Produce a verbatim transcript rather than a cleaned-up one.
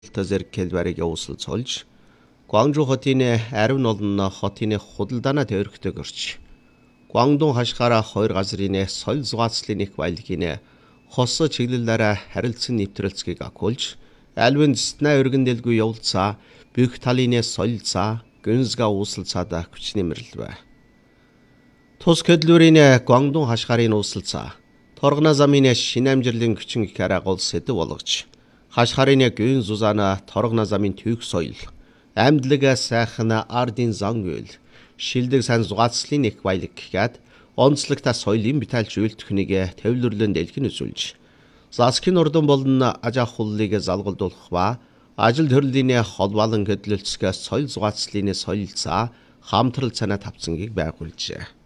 зэрэг Кэлбарыг явуулсалж, Гуанчжоу хотын ариун олон хотын худалдаанаа төвөрхтэй горч, Гуандун хашгаараа хоёр газрын соёл зугаацлын их баялагын хос чиглэлээр харилцан нэвтрэлцгийг агуулж, альвын зэстнэ өргөн дэлгүй явуулцаа, бүх талын соёлцаа, гүнзга үүсэлцаада хүчнэмэрлэвэ. Тус Кэлбарийн Гуандун хашгарын үүсэлцаа, торгона замын шинэ амжилтын хүчин ихээр гол сэдв болгож, хашгарын гүн зузаана торгона замын түүх соёл, амьдлага сайхан ардын зангуйл, шилдэг сан зугаацлын их баялаг гэхэд онцлогтой соёлын битэлж үйлдвэхнийг төвлөрлөн дэлгэн үзүүлж, засгийн урдан болон аж ахуйлыг залгуулах ба ажил төрлийн холбоолон хөдөлгөлцгөө соёл зугаацлын соёлцаа хамтрал цанаа тавцангийг байгуулжээ.